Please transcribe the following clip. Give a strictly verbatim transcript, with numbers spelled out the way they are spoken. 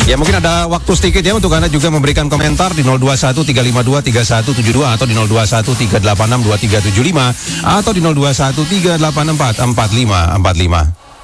Ya mungkin ada waktu sedikit ya untuk Anda juga memberikan komentar di nol dua satu tiga lima dua tiga satu tujuh dua atau di nol dua satu tiga delapan enam dua tiga tujuh lima atau di nol dua satu tiga delapan empat empat lima empat lima.